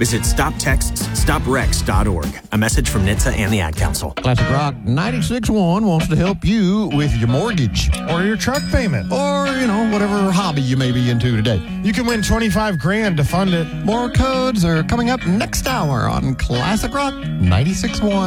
Visit StopTextsStopRex.org. A message from NHTSA and the Ad Council. Classic Rock 96.1 wants to help you with your mortgage. Or your truck payment. Or, whatever hobby you may be into today. You can win $25,000 to fund it. More codes are coming up next hour on Classic Rock 96.1.